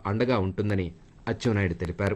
అండగా ఉంటుందని అచ్చెన్నాయుడు తెలిపారు.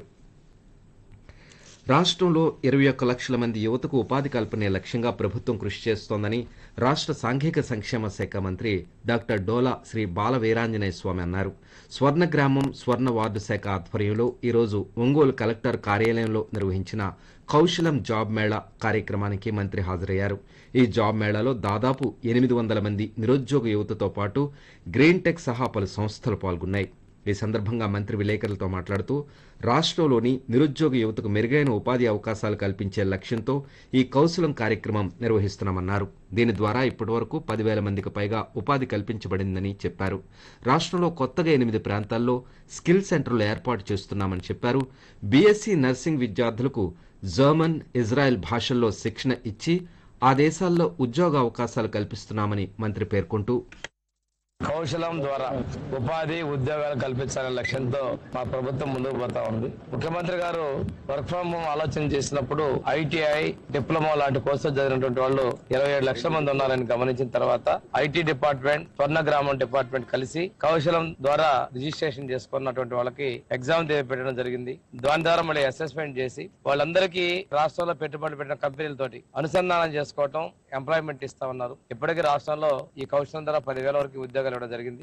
రాష్ట్రంలో 21 లక్షల మంది యువతకు ఉపాధి కల్పనే లక్ష్యంగా ప్రభుత్వం కృషి చేస్తోందని రాష్ట్ర సాంఘిక సంక్షేమ శాఖ మంత్రి డాక్టర్ డోలా శ్రీ బాల వీరాంజనేయ స్వామి అన్నారు. స్వర్ణ గ్రామం స్వర్ణ వార్డు శాఖ ఆధ్వర్యంలో ఈరోజు ఒంగోలు కలెక్టర్ కార్యాలయంలో నిర్వహించిన కౌశలం జాబ్ మేళా కార్యక్రమానికి మంత్రి హాజరయ్యారు. ఈ జాబ్ మేళాలో దాదాపు 800 మంది నిరుద్యోగ యువతతో పాటు గ్రీన్ టెక్ సహా పలు సంస్థలు పాల్గొన్నాయి. ఈ సందర్భంగా మంత్రి విలేకరులతో మాట్లాడుతూ రాష్ట్రంలోని నిరుద్యోగ యువతకు మెరుగైన ఉపాధి అవకాశాలు కల్పించే లక్ష్యంతో ఈ కౌశలం కార్యక్రమం నిర్వహిస్తున్నామన్నారు. దీని ద్వారా ఇప్పటివరకు 10,000 మందికి పైగా ఉపాధి కల్పించబడిందని చెప్పారు. రాష్ట్రంలో కొత్తగా 8 ప్రాంతాల్లో స్కిల్ సెంటర్లు ఏర్పాటు చేస్తున్నామని చెప్పారు. బీఎస్సీ నర్సింగ్ విద్యార్థులకు జర్మన్, ఇజ్రాయెల్ భాషల్లో శిక్షణ ఇచ్చి ఆ దేశాల్లో ఉద్యోగ అవకాశాలు కల్పిస్తున్నామని మంత్రి పేర్కొంటూ కౌశలం ద్వారా ఉపాధి ఉద్యోగాలు కల్పించాలనే లక్ష్యంతో మా ప్రభుత్వం ముందుకు పోతా ఉంది. ముఖ్యమంత్రి గారు వర్క్ ఫ్రం హోమ్ ఆలోచన చేసినప్పుడు ఐటీఐ, డిప్లొమా లాంటి కోర్సులు చదివినటువంటి వాళ్ళు 27 లక్షల మంది ఉన్నారని గమనించిన తర్వాత ఐటీ డిపార్ట్మెంట్, స్వర్ణ గ్రామం డిపార్ట్మెంట్ కలిసి కౌశలం ద్వారా రిజిస్ట్రేషన్ చేసుకున్నటువంటి వాళ్ళకి ఎగ్జామ్ పెట్టడం జరిగింది. దాని ద్వారా మళ్ళీ అసెస్మెంట్ చేసి వాళ్ళందరికీ రాష్ట్రంలో పెట్టుబడి పెట్టిన కంపెనీలతోటి అనుసంధానం చేసుకోవటం, ఎంప్లాయ్మెంట్ ఇస్తా ఉన్నారు. ఇప్పటికీ రాష్ట్రంలో ఈ కౌశలం ద్వారా 10,000 వరకు ఉద్యోగాలు ఇవ్వడం జరిగింది.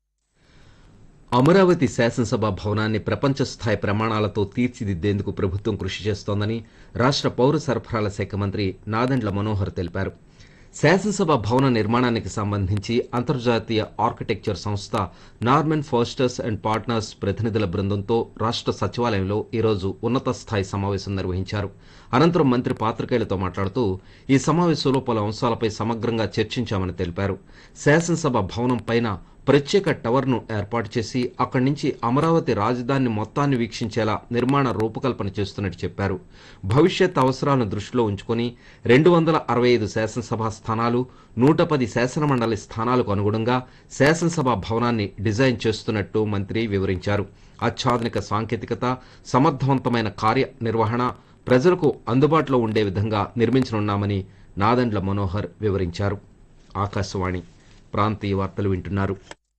అమరావతి శాసనసభ భవనాన్ని ప్రపంచ స్థాయి ప్రమాణాలతో తీర్చిదిద్దేందుకు ప్రభుత్వం కృషి చేస్తోందని రాష్ట్ర పౌర సరఫరాల శాఖ మంత్రి నాదెండ్ల మనోహర్ తెలిపారు. శాసనసభ భవన నిర్మాణానికి సంబంధించి అంతర్జాతీయ ఆర్కిటెక్చర్ సంస్థ నార్మన్ ఫోస్టర్స్ అండ్ పార్ట్నర్స్ ప్రతినిధుల బృందంతో రాష్ట్ర సచివాలయంలో ఈరోజు ఉన్నత స్థాయి సమావేశం నిర్వహించారు. అనంతరం మంత్రి పాత్రికేయులతో మాట్లాడుతూ ఈ సమావేశంలో పలు అంశాలపై సమగ్రంగా చర్చించామని తెలిపారు. శాసనసభ భవనం పైన ప్రత్యేక టవర్ను ఏర్పాటు చేసి అక్కడి నుంచి అమరావతి రాజధాని మొత్తాన్ని వీక్షించేలా నిర్మాణ రూపకల్పన చేస్తున్నట్టు చెప్పారు. భవిష్యత్ అవసరాలను దృష్టిలో ఉంచుకొని 265 శాసనసభ స్థానాలు, 110 శాసనమండలి స్థానాలకు అనుగుణంగా శాసనసభ భవనాన్ని డిజైన్ చేస్తున్నట్టు మంత్రి వివరించారు. అత్యాధునిక సాంకేతికత, సమర్థవంతమైన కార్యనిర్వహణ ప్రజలకు అందుబాటులో ఉండే విధంగా నిర్మించనున్నామని నాదెండ్ల మనోహర్ వివరించారు. ఆకాశవాణి ప్రాంతీయ వార్తలు వింటున్నారు.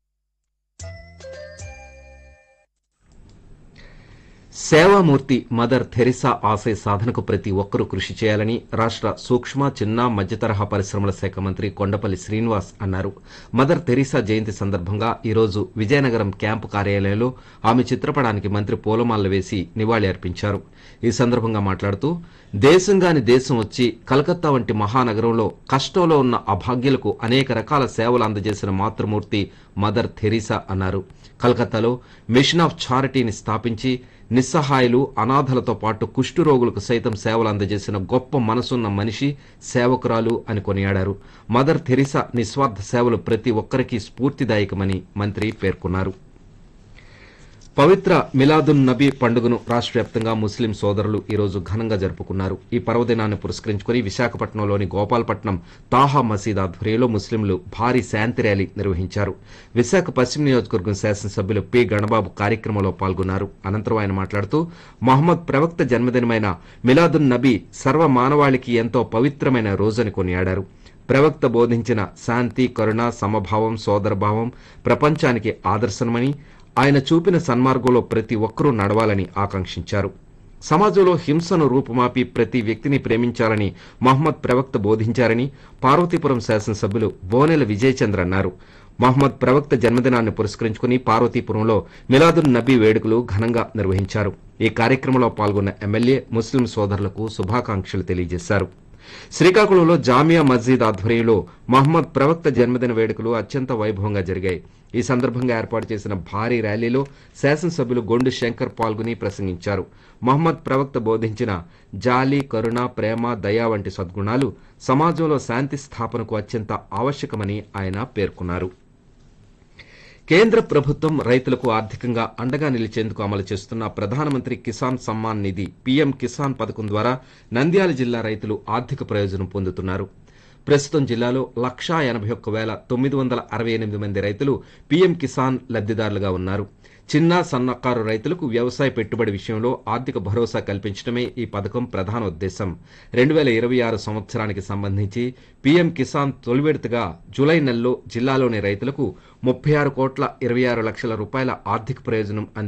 సేవామూర్తి మదర్ థెరిసా ఆశయ సాధనకు ప్రతి ఒక్కరూ కృషి చేయాలని రాష్ట్ర సూక్ష్మ, చిన్న, మధ్యతరహా పరిశ్రమల శాఖ మంత్రి కొండపల్లి శ్రీనివాస్ అన్నారు. మదర్ థెరిసా జయంతి సందర్భంగా ఈరోజు విజయనగరం క్యాంపు కార్యాలయంలో ఆమె చిత్రపటానికి మంత్రి పూలమాలలు వేసి నివాళి అర్పించారు. ఈ సందర్భంగా మాట్లాడుతూ దేశంగాని దేశం వచ్చి కలకత్తా వంటి మహానగరంలో కష్టంలో ఉన్న అభాగ్యులకు అనేక రకాల సేవలు అందజేసిన మాతృమూర్తి మదర్ థెరిసా అన్నారు. కలకత్తాలో మిషన్ ఆఫ్ చారిటీని స్థాపించి నిస్సహాయులు, అనాథలతో పాటు కుష్టు రోగులకు సైతం సేవలు అందజేసిన గొప్ప మనసున్న మనిషి, సేవకురాలు అని కొనియాడారు. మదర్ థెరిసా నిస్వార్థ సేవలు ప్రతి ఒక్కరికి స్ఫూర్తిదాయకమని మంత్రి పేర్కొన్నారు. పవిత్ర మిలాదున్ నబీ పండుగను రాష్ట్ర వ్యాప్తంగా ముస్లిం సోదరులు ఈరోజు ఘనంగా జరుపుకున్నారు. ఈ పర్వదినాన్ని పురస్కరించుకుని విశాఖపట్నంలోని గోపాలపట్నం తాహా మసీద్ ఆధ్వర్యంలో ముస్లింలు భారీ శాంతి ర్యాలీ నిర్వహించారు. విశాఖ పశ్చిమ నియోజకవర్గం శాసనసభ్యులు పి గణబాబు కార్యక్రమంలో పాల్గొన్నారు. అనంతరం ఆయన మాట్లాడుతూ మహమ్మద్ ప్రవక్త జన్మదినమైన మిలాదున్ నబీ సర్వ మానవాళికి ఎంతో పవిత్రమైన రోజని కొనియాడారు. ప్రవక్త బోధించిన శాంతి, కరుణ, సమభావం, సోదరభావం ప్రపంచానికి ఆదర్శనమని, ఆయన చూపిన సన్మార్గంలో ప్రతి ఒక్కరూ నడవాలని ఆకాంక్షించారు. సమాజంలో హింసను రూపుమాపి ప్రతి వ్యక్తిని ప్రేమించాలని మహమ్మద్ ప్రవక్త బోధించారని పార్వతీపురం శాసనసభ్యులు బోనెల విజయచంద్ర అన్నారు. మహమ్మద్ ప్రవక్త జన్మదినాన్ని పురస్కరించుకుని పార్వతీపురంలో మిలాదున్ నబీ వేడుకలు ఘనంగా నిర్వహించారు. ఈ కార్యక్రమంలో పాల్గొన్న ఎమ్మెల్యే ముస్లిం సోదరులకు శుభాకాంక్షలు తెలియజేశారు. శ్రీకాకుళంలో జామియా మస్జిద్ ఆధ్వర్యంలో మహమ్మద్ ప్రవక్త జన్మదిన వేడుకలు అత్యంత వైభవంగా జరిగాయి. ఈ సందర్భంగా ఏర్పాటు చేసిన భారీ ర్యాలీలో శాసనసభ్యులు గొండు శంకర్ పాల్గొని ప్రసంగించారు. మహమ్మద్ ప్రవక్త బోధించిన జాలి, కరుణ, ప్రేమ, దయ వంటి సద్గుణాలు సమాజంలో శాంతి స్థాపనకు అత్యంత ఆవశ్యకమని ఆయన పేర్కొన్నారు. కేంద్ర ప్రభుత్వం రైతులకు ఆర్థికంగా అండగా నిలిచేందుకు అమలు చేస్తున్న ప్రధానమంత్రి కిసాన్ సమ్మాన్ నిధి పీఎం కిసాన్ పథకం ద్వారా నంద్యాల జిల్లా రైతులు ఆర్థిక ప్రయోజనం పొందుతున్నారు. ప్రస్తుతం జిల్లాలో 181,968 మంది రైతులు పీఎం కిసాన్ లబ్దిదారులుగా ఉన్నారు. చిన్న, సన్నకారు రైతులకు వ్యవసాయ పెట్టుబడి విషయంలో ఆర్థిక భరోసా కల్పించడమే ఈ పథకం ప్రధాన ఉద్దేశం. 2026 సంవత్సరానికి సంబంధించి పీఎం కిసాన్ తొలి విడతగా జూలై నెలలో జిల్లాలోని రైతులకు 36,26,00,00,000 రూపాయల ఆర్థిక ప్రయోజనం